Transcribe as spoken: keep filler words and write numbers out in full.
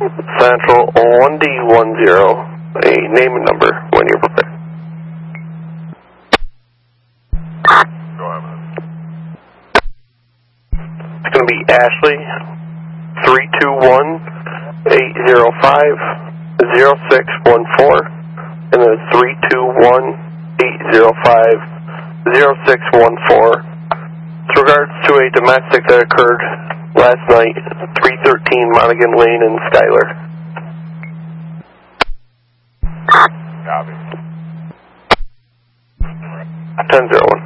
Central one D one zero, a name and number when you're prepared. Go ahead, man. It's going to be Ashley, three two one, eight zero five, zero six one four, and then three two one, eight zero five, zero six one four. With regards to a domestic that occurred last night, three thirteen Monaghan Lane in Schuyler. Copy. ten zero one.